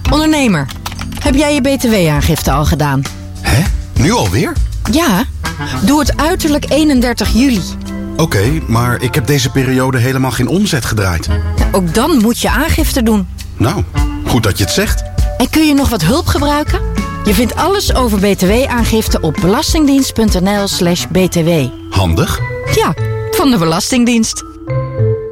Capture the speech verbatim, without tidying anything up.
Ondernemer, heb jij je B T W-aangifte al gedaan? Hè? Nu alweer? Ja, doe het uiterlijk eenendertig juli. Oké, okay, maar ik heb deze periode helemaal geen omzet gedraaid. Ook dan moet je aangifte doen. Nou, goed dat je het zegt. En kun je nog wat hulp gebruiken? Je vindt alles over B T W-aangifte op belastingdienst punt n l slash b t w. Handig. Ja, van de Belastingdienst.